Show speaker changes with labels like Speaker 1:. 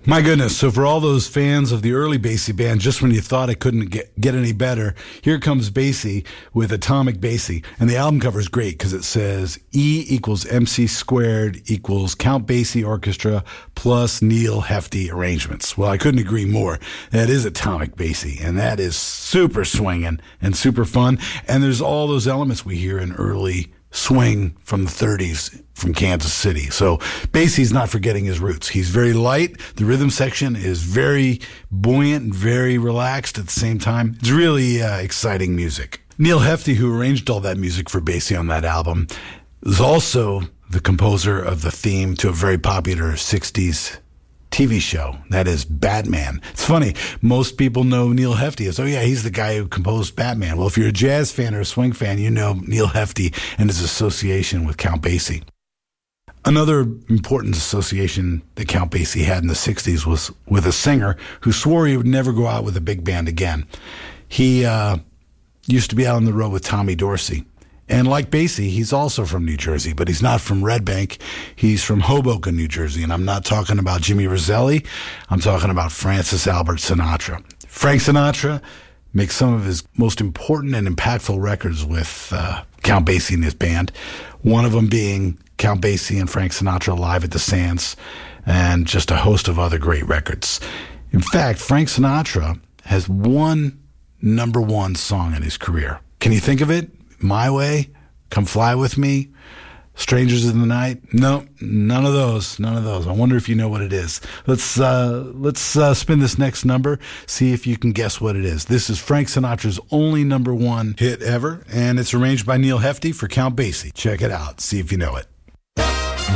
Speaker 1: My goodness. So for all those fans of the early Basie band, just when you thought it couldn't get any better, here comes Basie with Atomic Basie. And the album cover is great because it says E equals MC squared equals Count Basie Orchestra plus Neil Hefti arrangements. Well, I couldn't agree more. That is Atomic Basie, and that is super swinging and super fun. And there's all those elements we hear in early swing from the 30s from Kansas City. So Basie's not forgetting his roots. He's very light. The rhythm section is very buoyant and very relaxed at the same time. It's really exciting music. Neil Hefti, who arranged all that music for Basie on that album, is also the composer of the theme to a very popular 60s TV show, that is Batman. It's funny, most people know Neil Hefti as, oh yeah, he's the guy who composed Batman. Well, if you're a jazz fan or a swing fan, you know Neil Hefti and his association with Count Basie. Another important association that Count Basie had in the 60s was with a singer who swore he would never go out with a big band again. He used to be out on the road with Tommy Dorsey. And like Basie, he's also from New Jersey, but he's not from Red Bank. He's from Hoboken, New Jersey. And I'm not talking about Jimmy Roselli. I'm talking about Francis Albert Sinatra. Frank Sinatra makes some of his most important and impactful records with Count Basie and his band. One of them being Count Basie and Frank Sinatra live at the Sands, and just a host of other great records. In fact, Frank Sinatra has one number one song in his career. Can you think of it? My Way, Come Fly With Me, Strangers in the Night. No, none of those. I wonder if you know what it is. Let's spin this next number, see if you can guess what it is. This is Frank Sinatra's only number one hit ever, and it's arranged by Neil Hefti for Count Basie. Check it out, see if you know it.